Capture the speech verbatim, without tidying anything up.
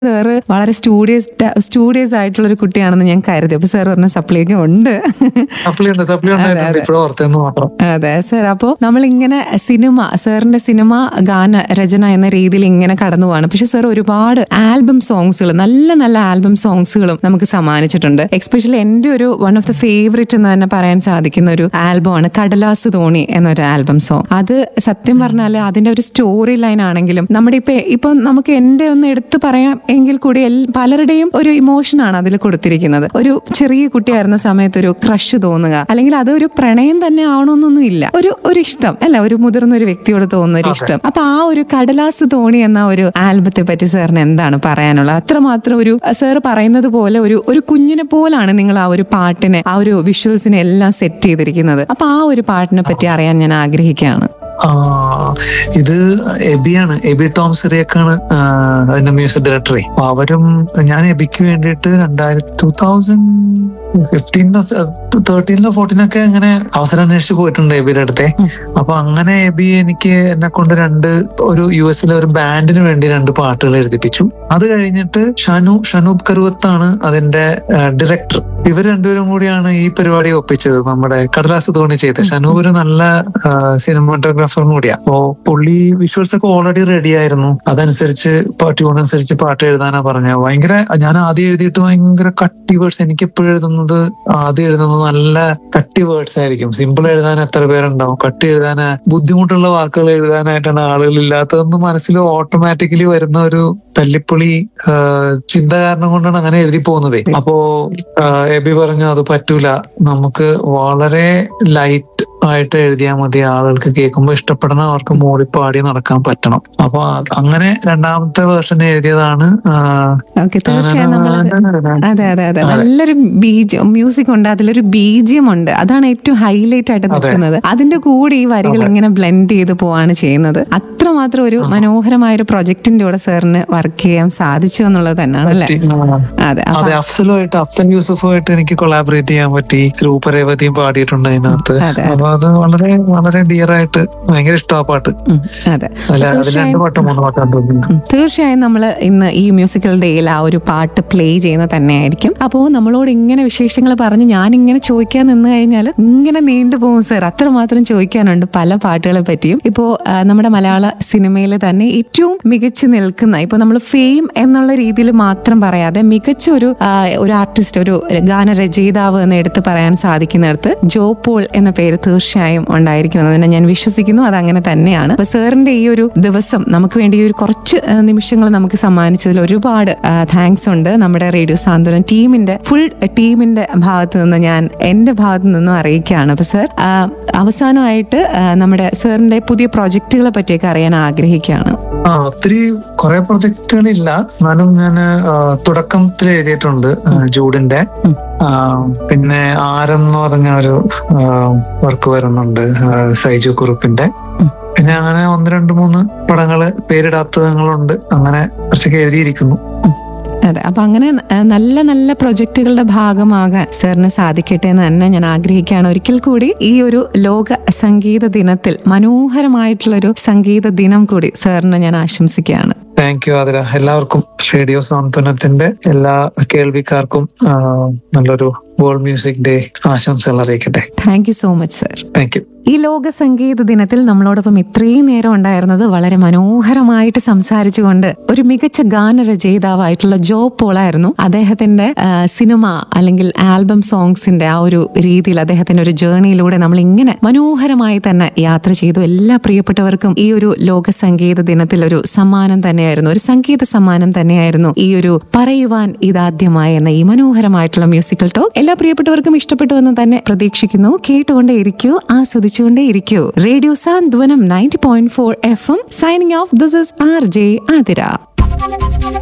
Sir വളരെ studious studious ആയിട്ടുള്ള ഒരു കുട്ടിയാണെന്ന് ഞാൻ കരുതി. അപ്പൊ സാർ പറഞ്ഞ സപ്ലിയൊക്കെ ഉണ്ട്. അതെ സാർ. അപ്പോ നമ്മളിങ്ങനെ സിനിമ, സാറിന്റെ സിനിമ ഗാന രചന എന്ന രീതിയിൽ ഇങ്ങനെ കടന്നു പോവാണ്. പക്ഷെ സാർ ഒരുപാട് ആൽബം സോങ്സുകൾ, നല്ല നല്ല ആൽബം സോങ്സുകളും നമുക്ക് സമ്മാനിച്ചിട്ടുണ്ട്. എക്സ്പെഷ്യലി എന്റെ ഒരു വൺ ഓഫ് ദ ഫേവറേറ്റ് എന്ന് തന്നെ പറയാൻ സാധിക്കുന്ന ഒരു ആൽബമാണ് കടലാസ് തോണി എന്നൊരു ആൽബം സോങ്. അത് സത്യം പറഞ്ഞാൽ അതിന്റെ ഒരു സ്റ്റോറി ലൈൻ ആണെങ്കിലും നമ്മുടെ ഇപ്പൊ ഇപ്പൊ നമുക്ക് എന്റെ ഒന്ന് എടുത്തു പറയാം എങ്കിൽ കൂടി പലരുടെയും ഒരു ഇമോഷനാണ് അതിൽ കൊടുത്തിരിക്കുന്നത്. ഒരു ചെറിയ കുട്ടിയായിരുന്ന സമയത്ത് ഒരു ക്രഷ് തോന്നുക, അല്ലെങ്കിൽ അതൊരു പ്രണയം തന്നെ ആവണമെന്നൊന്നും ഇല്ല, ഒരു ഒരു ഇഷ്ടം അല്ല, ഒരു മുതിർന്ന ഒരു വ്യക്തിയോട് തോന്നുന്ന ഒരു ഇഷ്ടം. അപ്പൊ ആ ഒരു കടലാസ് തോണി എന്ന ഒരു ആൽബത്തെ പറ്റി സാറിന് എന്താണ് പറയാനുള്ളത്? അത്രമാത്രം ഒരു സാർ പറയുന്നത് പോലെ ഒരു ഒരു കുഞ്ഞിനെ പോലാണ് നിങ്ങൾ ആ ഒരു പാട്ടിനെ, ആ ഒരു വിഷ്വൽസിനെ എല്ലാം സെറ്റ് ചെയ്തിരിക്കുന്നത്. അപ്പൊ ആ ഒരു പാട്ടിനെ പറ്റി അറിയാൻ ഞാൻ ആഗ്രഹിക്കുകയാണ്. ആ ഇത് എബിയാണ്, എബി ടോം സിറിയക്കാണ് അതിന്റെ മ്യൂസിക് ഡയറക്ടർ. അപ്പൊ അവരും ഞാൻ എബിക്ക് വേണ്ടിയിട്ട് രണ്ടായിരത്തി ടൂ തൗസൻഡ് ഫിഫ്റ്റീനോ തേർട്ടീനിലോ ഫോർട്ടീനൊക്കെ അങ്ങനെ അവസരം അന്വേഷിച്ച് പോയിട്ടുണ്ട് എബിയുടെ അടുത്തെ. അപ്പൊ അങ്ങനെ എബി എനിക്ക് എന്നെ കൊണ്ട് രണ്ട് ഒരു യു എസിലെ ഒരു ബാൻഡിന് വേണ്ടി രണ്ട് പാട്ടുകൾ എഴുതിപ്പിച്ചു. അത് കഴിഞ്ഞിട്ട് ഷനു ഷനൂബ് കറുവത്താണ് അതിന്റെ ഡയറക്ടർ. ഇവർ രണ്ടുപേരും കൂടിയാണ് ഈ പരിപാടി ഒപ്പിച്ചത്, നമ്മുടെ കടലാസ് തോണി ചെയ്തത്. ഷനൂബ് ഒരു നല്ല സിനിമാറ്റോഗ്രാഫറും കൂടിയാ. അപ്പോ പുള്ളി വിഷ്വൽസ് ഒക്കെ ഓൾറെഡി റെഡി ആയിരുന്നു. അതനുസരിച്ച് ട്യൂൺ അനുസരിച്ച് പാട്ട് എഴുതാനാ പറഞ്ഞത്. ഭയങ്കര ഞാൻ ആദ്യം എഴുതിയിട്ട് ഭയങ്കര കട്ടി വേർഡ്സ്, എനിക്ക് എപ്പോഴും എഴുതുന്നത് ആദ്യം എഴുതുന്നത് നല്ല കട്ടി വേർഡ്സ് ആയിരിക്കും. സിമ്പിൾ എഴുതാൻ എത്ര പേരുണ്ടാവും, കട്ടി എഴുതാൻ ബുദ്ധിമുട്ടുള്ള വാക്കുകൾ എഴുതാനായിട്ടാണ് ആളുകൾ ഇല്ലാത്തതെന്ന് മനസ്സിൽ ഓട്ടോമാറ്റിക്കലി വരുന്ന ഒരു തല്ലിപ്പൊളി ചിന്ത കാരണം കൊണ്ടാണ് അങ്ങനെ എഴുതി പോകുന്നത്. അപ്പോ എബി പറഞ്ഞു അത് പറ്റൂല, നമുക്ക് വളരെ ലൈറ്റ് ആയിട്ട് എഴുതിയാൽ മതി, ആളുകൾക്ക് കേൾക്കുമ്പോൾ ഇഷ്ടപ്പെടണം, അവർക്ക് മൂളി പാടി നടക്കാൻ പറ്റണം. അപ്പൊ അങ്ങനെ രണ്ടാമത്തെ വേർഷൻ എഴുതിയതാണ്. അതെ അതെ അതെ നല്ലൊരു ബീജം മ്യൂസിക് ഉണ്ട്, അതിലൊരു ബീജിയം ഉണ്ട്, അതാണ് ഏറ്റവും ഹൈലൈറ്റ് ആയിട്ട് നിൽക്കുന്നത്. അതിന്റെ കൂടെ ഈ വരികൾ ഇങ്ങനെ ബ്ലെൻഡ് ചെയ്ത് പോവാണ് ചെയ്യുന്നത്. അത്രമാത്രം ഒരു മനോഹരമായ ഒരു പ്രൊജക്ടിന്റെ കൂടെ സാറിന് വർക്ക് ചെയ്യാൻ സാധിച്ചു എന്നുള്ളത് തന്നെയാണ് അല്ലേ? അതെ അതെ അഫ്സലുമായിട്ട്, അഫ്സൽ യൂസഫുമായിട്ട് എനിക്ക് കൊളാബറേറ്റ് ചെയ്യാൻ പറ്റി. രൂപരേവതിയും പാടിയിട്ടുണ്ട് അതിനകത്ത്. അപ്പൊ അത് വളരെ വളരെ ഡിയർ ആയിട്ട് ഭയങ്കര ഇഷ്ടമാണ് പാട്ട്. തീർച്ചയായും നമ്മൾ ഇന്ന് ഈ മ്യൂസിക്കൽ ഡേയിൽ ആ ഒരു പാട്ട് പ്ലേ ചെയ്യുന്ന തന്നെയായിരിക്കും. അപ്പോ നമ്മളോട് ഇങ്ങനെ വിശേഷങ്ങൾ പറഞ്ഞ് ഞാൻ ഇങ്ങനെ ചോദിക്കാൻ നിന്ന് കഴിഞ്ഞാൽ ഇങ്ങനെ നീണ്ടുപോകും സാർ. അത്രമാത്രം ചോദിക്കാനുണ്ട് പല പാട്ടുകളെ പറ്റിയും. ഇപ്പോ നമ്മുടെ മലയാള സിനിമയിൽ തന്നെ ഏറ്റവും മികച്ചു നിൽക്കുന്ന, ഇപ്പൊ നമ്മൾ ഫെയിം എന്നുള്ള രീതിയിൽ മാത്രം പറയാതെ മികച്ച ഒരു ഒരു ആർട്ടിസ്റ്റ്, ഒരു ഗാനരചയിതാവ് എന്ന് എടുത്ത് പറയാൻ സാധിക്കുന്നിടത്ത് ജോ പോൾ എന്ന പേര് തീർച്ചയായും ഉണ്ടായിരിക്കുമെന്ന് തന്നെ ഞാൻ വിശ്വസിക്കുന്നു. അതങ്ങനെ തന്നെയാണ്. അപ്പൊ സാറിന്റെ ഈ ഒരു ദിവസം നമുക്ക് വേണ്ടി ഈ ഒരു കുറച്ച് നിമിഷങ്ങൾ നമുക്ക് സമ്മാനിച്ചതിൽ ഒരുപാട് താങ്ക്സ് ഉണ്ട്. നമ്മുടെ റേഡിയോ സാന്ത്വനം ടീമിന്റെ ഫുൾ ടീമിന്റെ ഭാഗത്തു നിന്ന് ഞാൻ എന്റെ ഭാഗത്തു നിന്നും അറിയിക്കുകയാണ്. അപ്പൊ സാർ അവസാനമായിട്ട് നമ്മുടെ സാറിന്റെ പുതിയ പ്രൊജക്ടുകളെ പറ്റിയൊക്കെ അറിയാൻ ആഗ്രഹിക്കുകയാണ്. ആ ഒത്തിരി കുറെ പ്രൊജക്ടുകളില്ല, എന്നാലും ഞാൻ തുടക്കത്തിൽ എഴുതിയിട്ടുണ്ട് ജൂഡിന്റെ. പിന്നെ ആരെന്ന് പറഞ്ഞ ഒരു വർക്ക് വരുന്നുണ്ട് സൈജു കുറുപ്പിന്റെ. പിന്നെ അങ്ങനെ ഒന്ന് രണ്ട് മൂന്ന് പടങ്ങള് പേരിടാത്തതുങ്ങളുണ്ട്. അങ്ങനെ കുറച്ചൊക്കെ എഴുതിയിരിക്കുന്നു. അതെ. അപ്പൊ അങ്ങനെ നല്ല നല്ല പ്രൊജക്ടുകളുടെ ഭാഗമാകാൻ സാറിന് സാധിക്കട്ടെ എന്ന് തന്നെ ഞാൻ ആഗ്രഹിക്കുകയാണ്. ഒരിക്കൽ കൂടി ഈ ഒരു ലോക സംഗീത ദിനത്തിൽ മനോഹരമായിട്ടുള്ളൊരു സംഗീത ദിനം കൂടി സാറിന് ഞാൻ ആശംസിക്കുകയാണ്. Thank you Athira. എല്ലാവർക്കും റേഡിയോ സാന്ത്വനത്തിന്റെ എല്ലാ കേൾവിക്കാർക്കും നല്ലൊരു വേൾഡ് മ്യൂസിക് ഡേ ആശംസകൾ അറിയിക്കട്ടെ. Thank you so much sir. Thank you. ഈ ലോക സംഗീത ദിനത്തിൽ നമ്മളോടൊപ്പം ഇത്രയും നേരം ഉണ്ടായിരുന്നത് വളരെ മനോഹരമായിട്ട് സംസാരിച്ചുകൊണ്ട് ഒരു മികച്ച ഗാനരചയിതാവായിട്ടുള്ള ജോ പോളായിരുന്നു. അദ്ദേഹത്തിന്റെ സിനിമ അല്ലെങ്കിൽ ആൽബം സോങ്സിന്റെ ആ ഒരു രീതിയിൽ അദ്ദേഹത്തിന്റെ ഒരു ജേർണിയിലൂടെ നമ്മൾ ഇങ്ങനെ മനോഹരമായി തന്നെ യാത്ര ചെയ്തു. എല്ലാ പ്രിയപ്പെട്ടവർക്കും ഈ ഒരു ലോക സംഗീത ദിനത്തിൽ ഒരു സമ്മാനം തന്നെയായിരുന്നു, ഒരു സംഗീത സമ്മാനം തന്നെയായിരുന്നു ഈ ഒരു പറയുവാൻ ഇതാദ്യമായി എന്ന ഈ മനോഹരമായിട്ടുള്ള മ്യൂസിക്കൽ ടോക്ക്. എല്ലാ പ്രിയപ്പെട്ടവർക്കും ഇഷ്ടപ്പെട്ടുവെന്ന് തന്നെ പ്രതീക്ഷിക്കുന്നു. കേട്ടുകൊണ്ടേ ഇരിക്കൂ, ആസ്വദിച്ചുകൊണ്ടേ ഇരിക്കൂ. Radio Santhwanam ninety point four F M signing off. This is R J Athira.